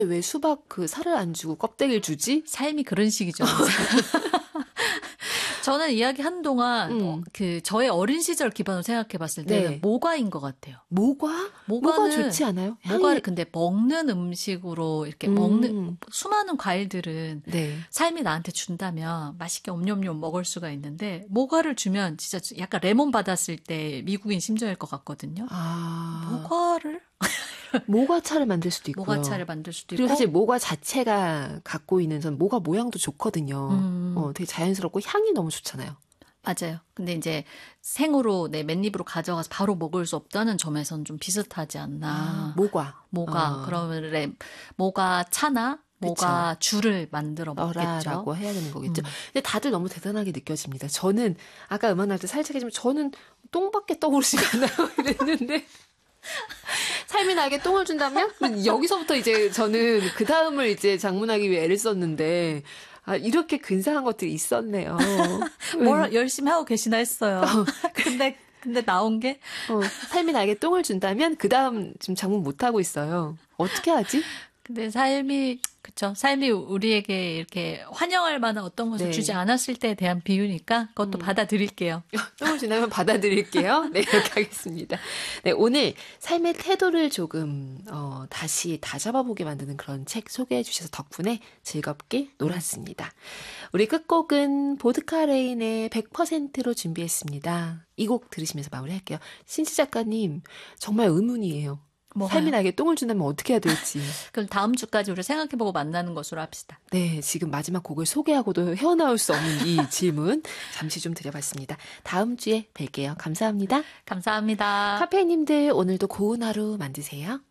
왜 수박 그 살을 안 주고 껍데기를 주지? 삶이 그런 식이죠. 저는 이야기 한동안 저의 어린 시절 기반으로 생각해 봤을 때는 네. 모과인 것 같아요. 모과? 모과 좋지 않아요? 모과를 근데 먹는 음식으로 이렇게 먹는 수많은 과일들은 네. 삶이 나한테 준다면 맛있게 옴뇸뇸 먹을 수가 있는데 모과를 주면 진짜 약간 레몬 받았을 때 미국인 심정일 것 같거든요. 모과를? 모과차를 만들 수도 있고요. 모과차를 만들 수도 있고. 그리고 사실 모과 자체가 갖고 있는 전 모과 모양도 좋거든요. 되게 자연스럽고 향이 너무 좋잖아요. 맞아요. 근데 이제 생으로 맨입으로 가져가서 바로 먹을 수 없다는 점에서는 좀 비슷하지 않나. 모과. 그러면 모과 차나 모과 주를 만들어 먹겠죠. 라고 해야 되는 거겠죠. 근데 다들 너무 대단하게 느껴집니다. 저는 아까 음악 나올 때 살짝 했지만 저는 똥밖에 떠오르지가 않아요. 이랬는데 삶이 나에게 똥을 준다면 여기서부터 이제 저는 그 다음을 이제 장문하기 위해 애를 썼는데 이렇게 근사한 것들이 있었네요. 뭘 열심히 하고 계시나 했어요. 근데 나온 게 삶이 나에게 똥을 준다면 그 다음 지금 장문 못 하고 있어요. 어떻게 하지? 근데 삶이 우리에게 이렇게 환영할 만한 어떤 것을 주지 않았을 때에 대한 비유니까 그것도 받아들일게요. 똥을 준다면 받아들일게요. 네, 이렇게 하겠습니다. 네, 오늘 삶의 태도를 조금 다시 다잡아보게 만드는 그런 책 소개해 주셔서 덕분에 즐겁게 놀았습니다. 우리 끝곡은 보드카레인의 100%로 준비했습니다. 이 곡 들으시면서 마무리할게요. 신지 작가님, 정말 의문이에요. 삶이 나에게 똥을 준다면 어떻게 해야 될지. 그럼 다음 주까지 우리 생각해보고 만나는 것으로 합시다. 네, 지금 마지막 곡을 소개하고도 헤어나올 수 없는 이 질문 잠시 좀 드려봤습니다. 다음 주에 뵐게요. 감사합니다. 감사합니다. 카페인님들 오늘도 고운 하루 만드세요.